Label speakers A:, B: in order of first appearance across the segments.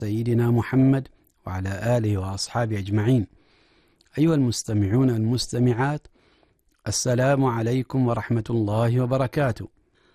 A: سيدنا محمد وعلى آله وأصحابه أجمعين. أيها المستمعون والمستمعات، السلام عليكم ورحمة الله وبركاته.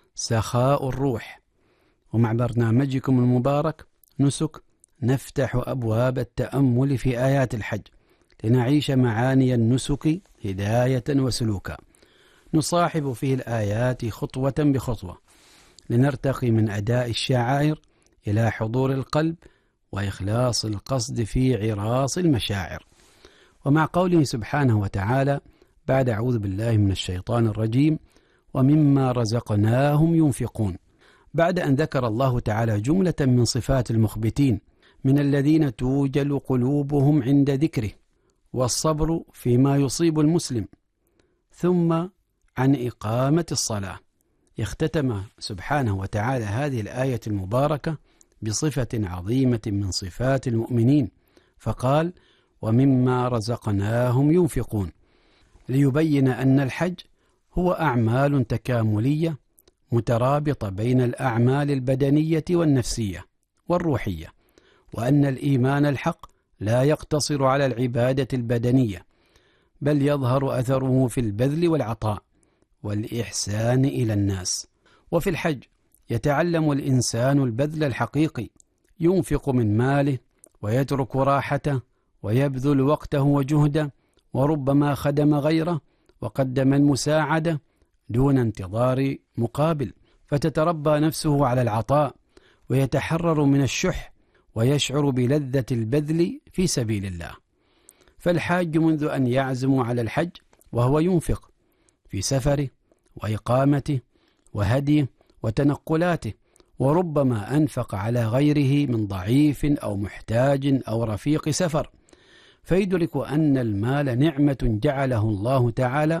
A: سخاء الروح، ومع برنامجكم المبارك نسك نفتح أبواب التأمل في آيات الحج لنعيش معاني النسك هداية وسلوكا، نصاحب فيه الآيات خطوة بخطوة لنرتقي من أداء الشعائر إلى حضور القلب وإخلاص القصد في عراص المشاعر. ومع قوله سبحانه وتعالى بعد أعوذ بالله من الشيطان الرجيم ومما رزقناهم ينفقون، بعد أن ذكر الله تعالى جملة من صفات المخبتين من الذين توجل قلوبهم عند ذكره والصبر فيما يصيب المسلم، ثم عن إقامة الصلاة، اختتم سبحانه وتعالى هذه الآية المباركة بصفة عظيمة من صفات المؤمنين، فقال ومما رزقناهم ينفقون، ليبين أن الحج هو أعمال تكاملية مترابطة بين الأعمال البدنية والنفسية والروحية، وأن الإيمان الحق لا يقتصر على العبادة البدنية، بل يظهر أثره في البذل والعطاء والإحسان إلى الناس. وفي الحج يتعلم الإنسان البذل الحقيقي، ينفق من ماله ويترك راحته ويبذل وقته وجهده، وربما خدم غيره وقدم المساعدة دون انتظار مقابل، فتتربى نفسه على العطاء ويتحرر من الشح ويشعر بلذة البذل في سبيل الله. فالحاج منذ أن يعزم على الحج وهو ينفق في سفره وإقامته وهديه وتنقلاته، وربما أنفق على غيره من ضعيف أو محتاج أو رفيق سفر، فيدرك أن المال نعمة جعله الله تعالى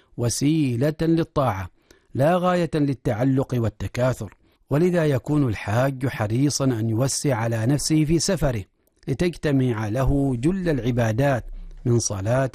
A: وسيلة للطاعة لا غاية للتعلق والتكاثر، ولذا يكون الحاج حريصا أن يوسع على نفسه في سفره لتجتمع له جل العبادات من صلاة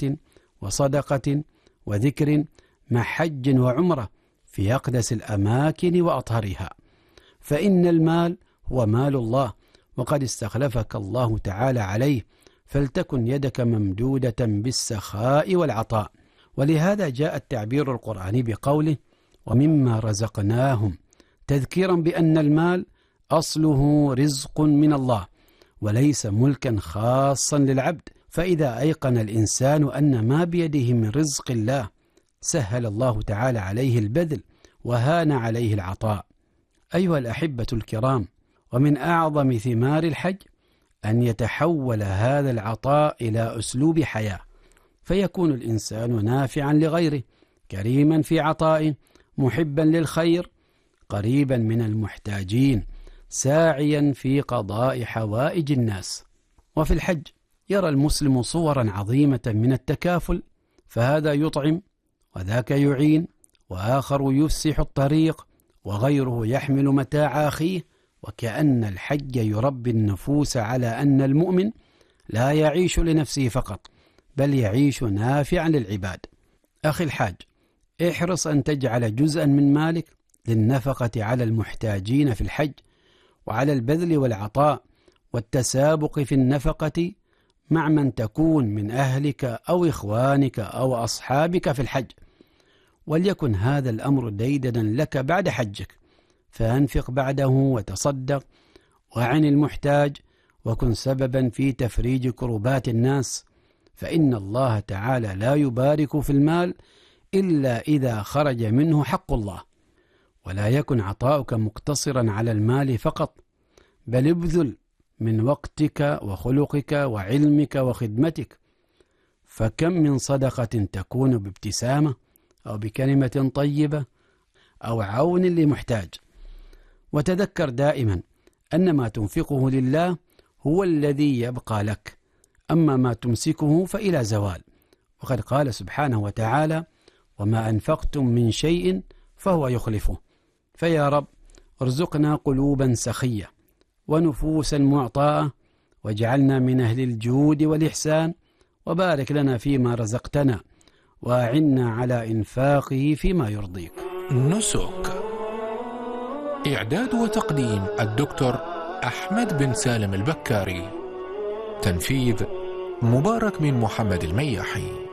A: وصدقة وذكر مع حج وعمرة في أقدس الأماكن وأطهرها، فإن المال هو مال الله وقد استخلفك الله تعالى عليه، فلتكن يدك ممدودة بالسخاء والعطاء. ولهذا جاء التعبير القرآني بقوله ومما رزقناهم، تذكيرا بأن المال أصله رزق من الله وليس ملكا خاصا للعبد، فإذا أيقن الإنسان أن ما بيده من رزق الله سهل الله تعالى عليه البذل وهان عليه العطاء. أيها الأحبة الكرام، ومن أعظم ثمار الحج أن يتحول هذا العطاء إلى أسلوب حياة، فيكون الإنسان نافعا لغيره، كريما في عطائه، محبا للخير، قريبا من المحتاجين، ساعيا في قضاء حوائج الناس. وفي الحج يرى المسلم صورا عظيمة من التكافل، فهذا يطعم وذاك يعين، وآخر يفسح الطريق، وغيره يحمل متاع أخيه، وكأن الحج يربي النفوس على أن المؤمن لا يعيش لنفسه فقط، بل يعيش نافعا للعباد. أخي الحاج، احرص أن تجعل جزءا من مالك للنفقة على المحتاجين في الحج، وعلى البذل والعطاء والتسابق في النفقة مع من تكون من أهلك أو إخوانك أو أصحابك في الحج، وليكن هذا الأمر ديدنا لك بعد حجك، فأنفق بعده وتصدق وعن المحتاج، وكن سببا في تفريج كربات الناس، فإن الله تعالى لا يبارك في المال إلا إذا خرج منه حق الله. ولا يكن عطاؤك مقتصرا على المال فقط، بل ابذل من وقتك وخلقك وعلمك وخدمتك، فكم من صدقة تكون بابتسامة أو بكلمة طيبة أو عون لمحتاج. وتذكر دائما أن ما تنفقه لله هو الذي يبقى لك، أما ما تمسكه فإلى زوال، وقد قال سبحانه وتعالى وما أنفقتم من شيء فهو يخلفه. فيا رب ارزقنا قلوبا سخية ونفوسا معطاءة، واجعلنا من أهل الجود والإحسان، وبارك لنا فيما رزقتنا، وأعنا على إنفاقه فيما يرضيك.
B: نسك، إعداد وتقديم الدكتور أحمد بن سالم البكاري. تنفيذ مبارك بن محمد المياحي.